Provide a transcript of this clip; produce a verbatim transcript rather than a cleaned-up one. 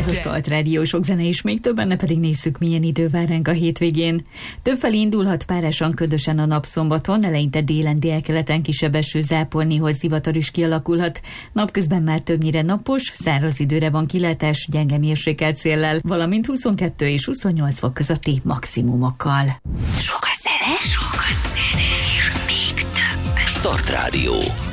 Ez a Start Rádió, sok zene és még több, benne pedig nézzük, milyen idő vár ránk a hétvégén. Többfelé indulhat párásan, ködösen a nap szombaton, eleinte délen délkeleten kisebb eső, zápor, néhol zivatar is kialakulhat. Napközben már többnyire napos, száraz időre van kilátás, gyenge mérsékelt széllel, valamint huszonkettő és huszonnyolc fok közötti maximumokkal. Sok a zene, sok a zene és még több. Start Rádió.